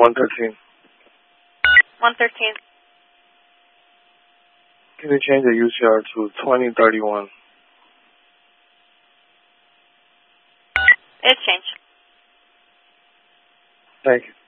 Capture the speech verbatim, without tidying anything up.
one thirteen. one thirteen. Can you change the U C R to twenty thirty-one? It's changed. Thank you.